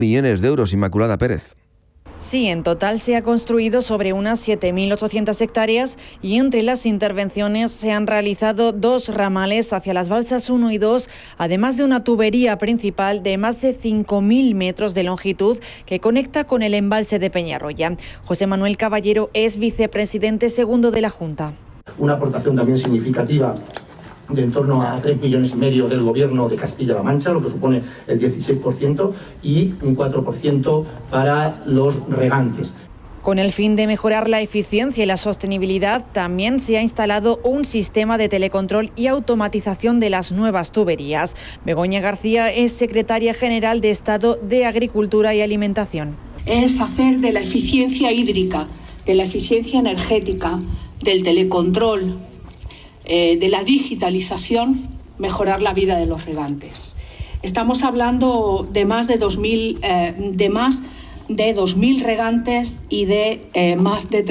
millones de euros. Inmaculada Pérez. Sí, en total se ha construido sobre unas 7.800 hectáreas y entre las intervenciones se han realizado 2 ramales hacia las balsas 1 y 2, además de una tubería principal de más de 5.000 metros de longitud que conecta con el embalse de Peñarroya. José Manuel Caballero es vicepresidente segundo de la Junta. Una aportación también significativa de en torno a 3,5 millones del Gobierno de Castilla-La Mancha, lo que supone el 16%, y un 4% para los regantes. Con el fin de mejorar la eficiencia y la sostenibilidad, también se ha instalado un sistema de telecontrol y automatización de las nuevas tuberías. Begoña García es secretaria general de Estado de Agricultura y Alimentación. Es hacer de la eficiencia hídrica, de la eficiencia energética, del telecontrol, de la digitalización, mejorar la vida de los regantes. Estamos hablando de más de 2.000 regantes y de más de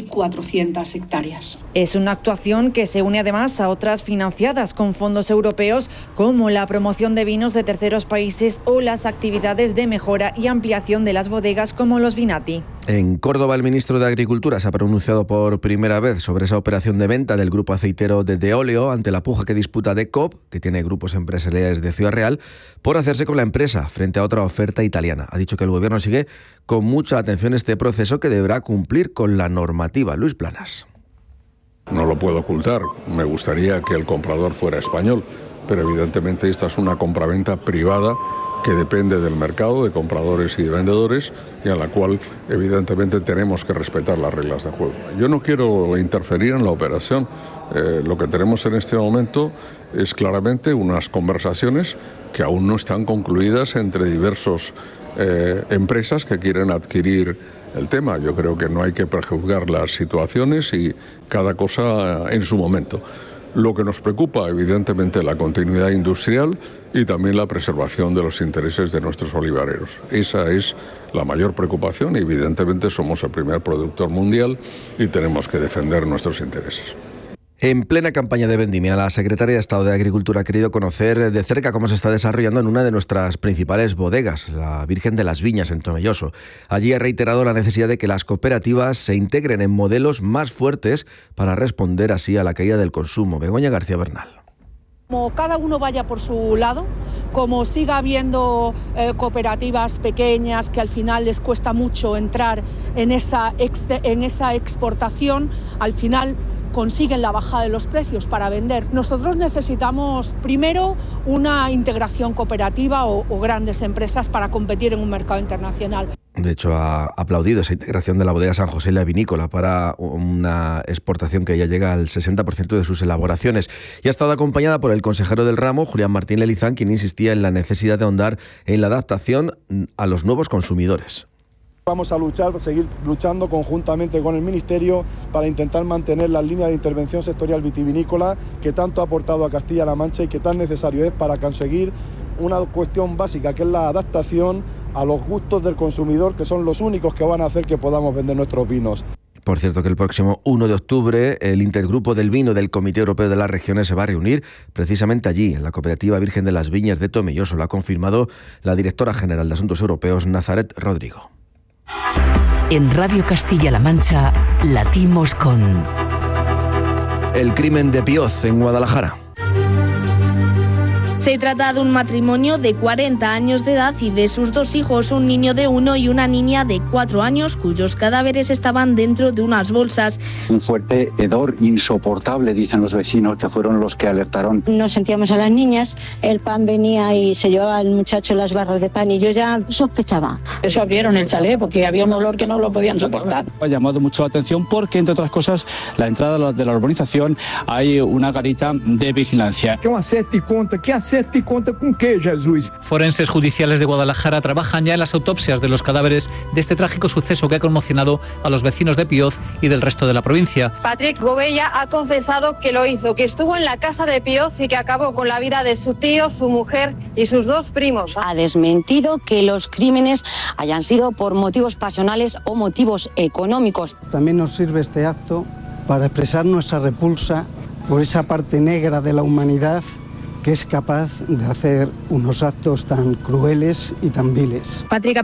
3.400 hectáreas. Es una actuación que se une además a otras financiadas con fondos europeos, como la promoción de vinos de terceros países o las actividades de mejora y ampliación de las bodegas como los Vinati. En Córdoba, el ministro de Agricultura se ha pronunciado por primera vez sobre esa operación de venta del grupo aceitero de Deoleo ante la puja que disputa DECOP, que tiene grupos empresariales de Ciudad Real, por hacerse con la empresa frente a otra oferta italiana. Ha dicho que el gobierno sigue con mucha atención este proceso, que deberá cumplir con la normativa. Luis Planas. No lo puedo ocultar, me gustaría que el comprador fuera español, pero evidentemente esta es una compraventa privada que depende del mercado, de compradores y de vendedores, y a la cual evidentemente tenemos que respetar las reglas de juego. Yo no quiero interferir en la operación. Lo que tenemos en este momento es claramente unas conversaciones que aún no están concluidas entre diversas empresas que quieren adquirir el tema. Yo creo que no hay que prejuzgar las situaciones y cada cosa en su momento. Lo que nos preocupa, evidentemente, la continuidad industrial y también la preservación de los intereses de nuestros olivareros. Esa es la mayor preocupación y, evidentemente, somos el primer productor mundial y tenemos que defender nuestros intereses. En plena campaña de vendimia, la secretaria de Estado de Agricultura ha querido conocer de cerca cómo se está desarrollando en una de nuestras principales bodegas, la Virgen de las Viñas, en Tomelloso. Allí ha reiterado la necesidad de que las cooperativas se integren en modelos más fuertes para responder así a la caída del consumo. Begoña García Bernal. Como cada uno vaya por su lado, como siga habiendo cooperativas pequeñas que al final les cuesta mucho entrar en esa exportación, al final consiguen la bajada de los precios para vender. Nosotros necesitamos primero una integración cooperativa o grandes empresas para competir en un mercado internacional. De hecho, ha aplaudido esa integración de la bodega San José y la vinícola para una exportación que ya llega al 60% de sus elaboraciones. Y ha estado acompañada por el consejero del ramo, Julián Martín Lelizán, quien insistía en la necesidad de ahondar en la adaptación a los nuevos consumidores. Vamos a seguir luchando conjuntamente con el Ministerio para intentar mantener las líneas de intervención sectorial vitivinícola que tanto ha aportado a Castilla-La Mancha y que tan necesario es para conseguir una cuestión básica, que es la adaptación a los gustos del consumidor, que son los únicos que van a hacer que podamos vender nuestros vinos. Por cierto, que el próximo 1 de octubre el Intergrupo del Vino del Comité Europeo de las Regiones se va a reunir precisamente allí, en la Cooperativa Virgen de las Viñas de Tomelloso. Lo ha confirmado la directora general de Asuntos Europeos, Nazaret Rodrigo. En Radio Castilla-La Mancha latimos con el crimen de Pioz en Guadalajara. Se trata de un matrimonio de 40 años de edad y de sus 2 hijos, un niño de 1 y una niña de 4 años, cuyos cadáveres estaban dentro de unas bolsas. Un fuerte hedor insoportable, dicen los vecinos, que fueron los que alertaron. Nos sentíamos a las niñas, el pan venía y se llevaba el muchacho las barras de pan y yo ya sospechaba. Eso abrieron el chalet porque había un olor que no lo podían soportar. Ha llamado mucho la atención porque, entre otras cosas, la entrada de la urbanización hay una garita de vigilancia. ¿Qué acerta y conta? ¿Qué acerta y conta con qué, Jesús? Forenses judiciales de Guadalajara trabajan ya en las autopsias de los cadáveres de este trágico suceso que ha conmocionado a los vecinos de Pioz y del resto de la provincia. Patrick Gobella ha confesado que lo hizo, que estuvo en la casa de Pioz y que acabó con la vida de su tío, su mujer y sus 2 primos. Ha desmentido que los crímenes hayan sido por motivos pasionales o motivos económicos. También nos sirve este acto para expresar nuestra repulsa por esa parte negra de la humanidad que es capaz de hacer unos actos tan crueles y tan viles. Patrick